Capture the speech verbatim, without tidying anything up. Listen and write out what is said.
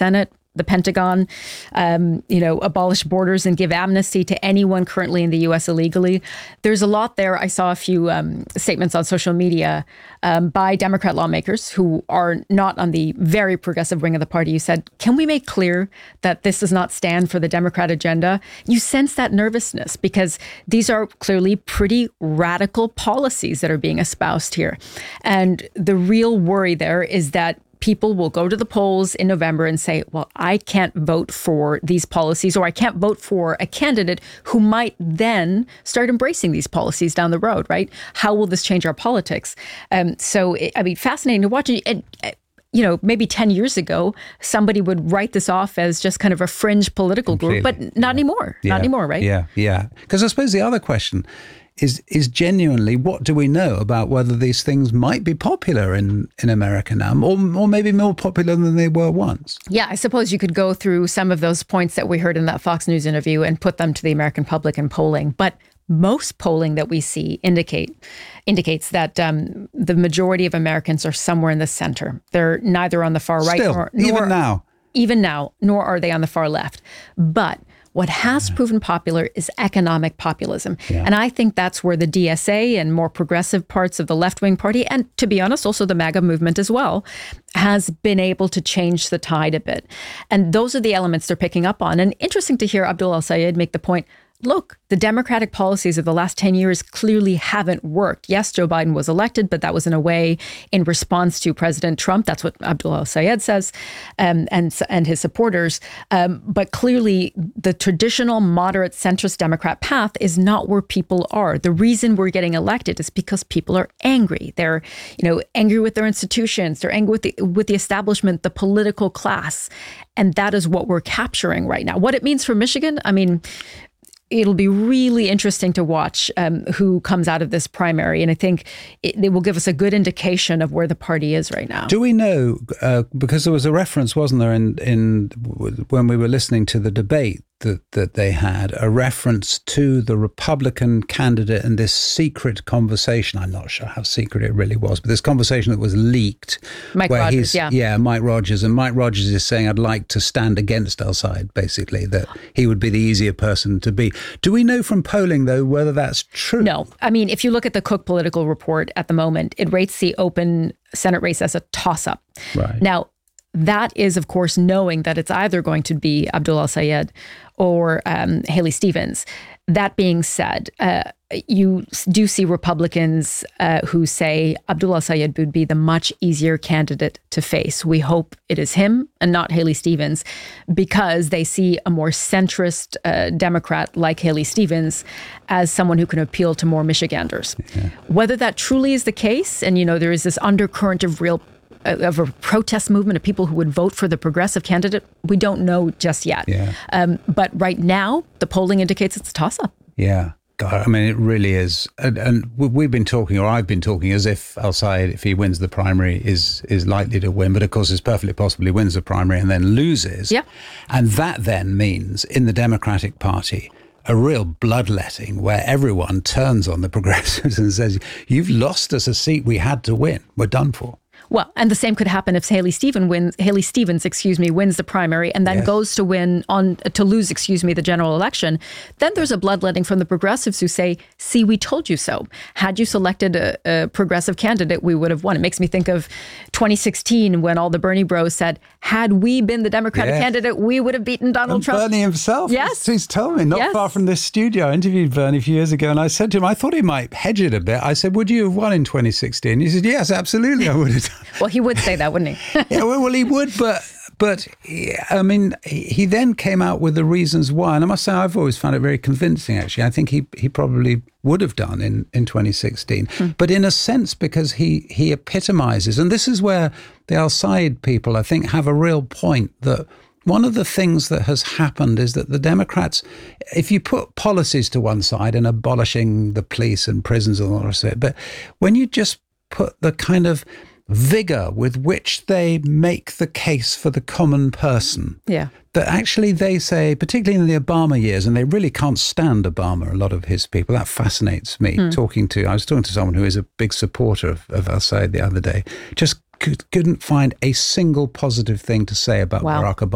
Senate, the Pentagon, um, you know, abolish borders and give amnesty to anyone currently in the U S illegally. There's a lot there. I saw a few um, statements on social media um, by Democrat lawmakers who are not on the very progressive wing of the party. You said, can we make clear that this does not stand for the Democrat agenda? You sense that nervousness because these are clearly pretty radical policies that are being espoused here. And the real worry there is that people will go to the polls in November and say, well, I can't vote for these policies, or I can't vote for a candidate who might then start embracing these policies down the road, right? How will this change our politics? Um, so, it, I mean, fascinating to watch. And, you know, maybe ten years ago, somebody would write this off as just kind of a fringe political Completely. group, but not yeah. anymore. Yeah. Not anymore, right? Yeah, yeah. Because I suppose the other question is is genuinely, what do we know about whether these things might be popular in, in America now, or, or maybe more popular than they were once? Yeah, I suppose you could go through some of those points that we heard in that Fox News interview and put them to the American public in polling. But most polling that we see indicate indicates that um, the majority of Americans are somewhere in the center. They're neither on the far right, Still, nor, nor even now. Even now, nor are they on the far left. But what has proven popular is economic populism. Yeah. And I think that's where the D S A and more progressive parts of the left-wing party, and to be honest, also the MAGA movement as well, has been able to change the tide a bit. And those are the elements they're picking up on. And interesting to hear Abdul El-Sayed make the point, look, the Democratic policies of the last ten years clearly haven't worked. Yes, Joe Biden was elected, but that was in a way in response to President Trump. That's what Abdul El-Sayed says, um, and, and his supporters. Um, but clearly, the traditional moderate centrist Democrat path is not where people are. The reason we're getting elected is because people are angry. They're, you know, angry with their institutions. They're angry with the, with the establishment, the political class. And that is what we're capturing right now. What it means for Michigan, I mean, it'll be really interesting to watch um, who comes out of this primary. And I think it, it will give us a good indication of where the party is right now. Do we know, uh, because there was a reference, wasn't there, in, in when we were listening to the debate that, that they had, a reference to the Republican candidate and this secret conversation. I'm not sure how secret it really was, but this conversation that was leaked. Mike where Rogers, he's, yeah. Yeah, Mike Rogers. And Mike Rogers is saying, I'd like to stand against El-Sayed, basically, that he would be the easier person to be. Do we know from polling, though, whether that's true? No. I mean, if you look at the Cook Political Report at the moment, it rates the open Senate race as a toss-up. Right. Now, that is, of course, knowing that it's either going to be Abdul El-Sayed or um, Haley Stevens. That being said, uh, you do see Republicans uh, who say Abdul El-Sayed would be the much easier candidate to face. We hope it is him and not Haley Stevens, because they see a more centrist uh, Democrat like Haley Stevens as someone who can appeal to more Michiganders. Yeah. Whether that truly is the case, and you know, there is this undercurrent of real of a protest movement of people who would vote for the progressive candidate, we don't know just yet. Yeah. Um, but right now, the polling indicates it's a toss-up. Yeah. God, I mean, it really is. And, and we've been talking, or I've been talking, as if El-Sayed, if he wins the primary, is is likely to win. But of course, it's perfectly possible he wins the primary and then loses. Yeah. And that then means in the Democratic Party, a real bloodletting where everyone turns on the progressives and says, you've lost us a seat we had to win. We're done for. Well, and the same could happen if Haley Stevens wins. Haley Stevens, excuse me, wins the primary and then Yes. goes to win on to lose, excuse me, the general election. Then there's a bloodletting from the progressives who say, "See, we told you so. Had you selected a, a progressive candidate, we would have won." It makes me think of twenty sixteen when all the Bernie bros said, "Had we been the Democratic Yes. candidate, we would have beaten Donald And Trump." Bernie himself, Yes. he's told me, not Yes. far from this studio. I interviewed Bernie a few years ago, and I said to him, I thought he might hedge it a bit. I said, would you have won in twenty sixteen? He said, yes, absolutely, I would have done. Well, he would say that, wouldn't he? Yeah, well, well, he would, but but I mean, he then came out with the reasons why, and I must say, I've always found it very convincing. Actually, I think he he probably would have done in, in twenty sixteen, hmm. but in a sense, because he he epitomizes, and this is where the El-Sayed people, I think, have a real point that. One of the things that has happened is that the Democrats, if you put policies to one side and abolishing the police and prisons and all the rest of it, but when you just put the kind of vigor with which they make the case for the common person, yeah, that actually they say, particularly in the Obama years, and they really can't stand Obama, a lot of his people, that fascinates me. Hmm. Talking to, I was talking to someone who is a big supporter of, of El-Sayed the other day, just could, couldn't find a single positive thing to say about wow. Barack Obama.